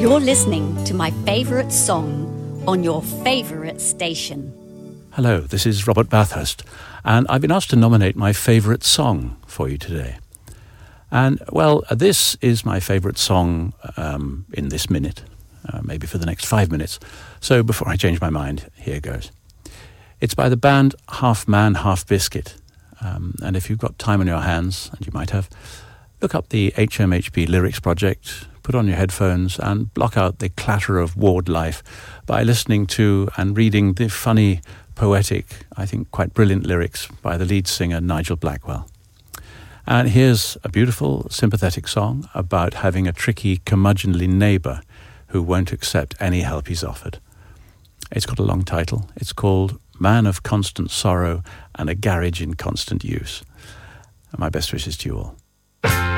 You're listening to my favourite song on your favourite station. Hello, this is Robert Bathurst, and I've been asked to nominate my favourite song for you today. And, well, this is my favourite song in this minute, maybe for the next 5 minutes. So before I change my mind, here goes. It's by the band Half Man, Half Biscuit. And if you've got time on your hands, and you might have, look up the HMHP Lyrics Project, put on your headphones and block out the clatter of ward life by listening to and reading the funny, poetic, I think quite brilliant lyrics by the lead singer Nigel Blackwell. And here's a beautiful, sympathetic song about having a tricky, curmudgeonly neighbour who won't accept any help he's offered. It's got a long title. It's called Man of Constant Sorrow and a Garage in Constant Use. And my best wishes to you all.